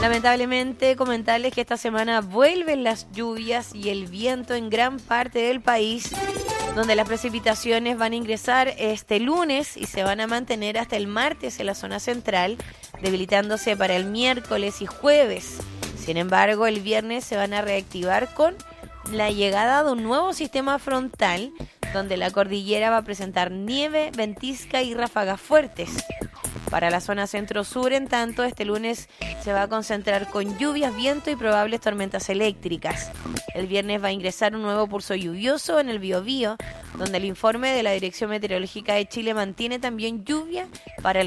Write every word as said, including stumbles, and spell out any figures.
Lamentablemente, comentarles que esta semana vuelven las lluvias y el viento en gran parte del país, donde las precipitaciones van a ingresar este lunes y se van a mantener hasta el martes en la zona central, debilitándose para el miércoles y jueves. Sin embargo, el viernes se van a reactivar con la llegada de un nuevo sistema frontal, donde la cordillera va a presentar nieve, ventisca y ráfagas fuertes. Para la zona centro-sur, en tanto, este lunes se va a concentrar con lluvias, viento y probables tormentas eléctricas. El viernes va a ingresar un nuevo pulso lluvioso en el Biobío, donde el informe de la Dirección Meteorológica de Chile mantiene también lluvia para el